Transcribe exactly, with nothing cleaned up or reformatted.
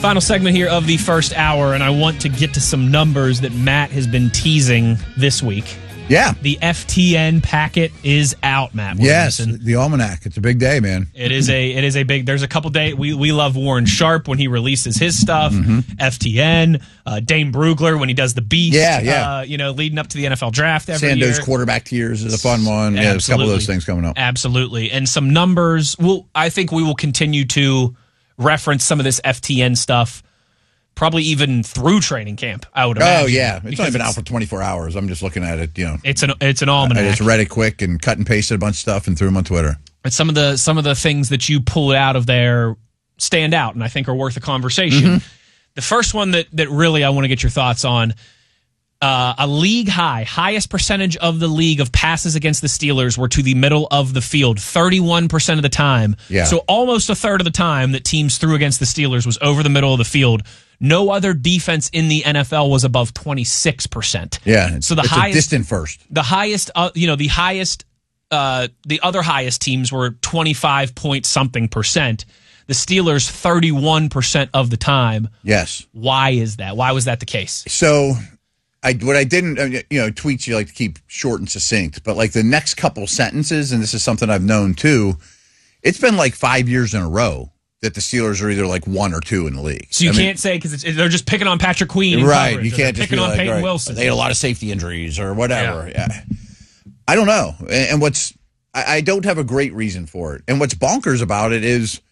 Final segment here of the first hour, and I want to get to some numbers that Matt has been teasing this week. Yeah. The F T N packet is out, Matt. Yes, Williamson. the almanac. It's a big day, man. It is a it is a big. There's a couple days. We we love Warren Sharp when he releases his stuff. Mm-hmm. F T N, uh, Dane Brugler when he does the Beast. Yeah, yeah. Uh, you know, leading up to the N F L draft every Sandoz year. quarterback tiers is a fun one. Yeah, there's a couple of those things coming up. Absolutely, and some numbers. Well, I think we will continue to reference some of this F T N stuff. Probably even through training camp, I would imagine. Oh, yeah. It's only been out for twenty-four hours. I'm just looking at it, you know. It's an it's an almanac. I just read it quick and cut and pasted a bunch of stuff and threw them on Twitter. And some of the some of the things that you pull out of there stand out and I think are worth a conversation. Mm-hmm. The first one that that really I want to get your thoughts on, uh, a league high, highest percentage of the league of passes against the Steelers were to the middle of the field, thirty-one percent of the time. Yeah. So almost a third of the time that teams threw against the Steelers was over the middle of the field. No other defense in the N F L was above twenty-six percent. Yeah, so the it's highest, a distant first. The highest, uh, you know, the highest, uh, the other highest teams were twenty-five point something percent. The Steelers, thirty-one percent of the time. Yes. Why is that? Why was that the case? So, I what I didn't, you know, tweets you like to keep short and succinct, but like the next couple sentences, and this is something I've known too, it's been like five years in a row that the Steelers are either like one or two in the league. So you I can't mean, say because they're just picking on Patrick Queen, in right? coverage, You can't just picking be on like, Peyton right, Wilson. They had a lot of safety injuries or whatever. Yeah, yeah. I don't know. And, and what's I, I don't have a great reason for it. And what's bonkers about it is